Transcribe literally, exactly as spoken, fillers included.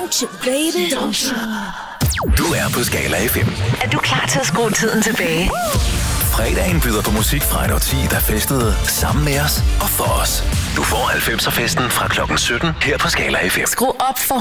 Don't you, baby? Don't you? Du er på Skala F M. Er du klar til at skrue tiden tilbage? Fredagen byder på musik fra et årti, der festede sammen med os og for os. Du får halvfemser festen fra klokken sytten her på Skala F M. Skru op for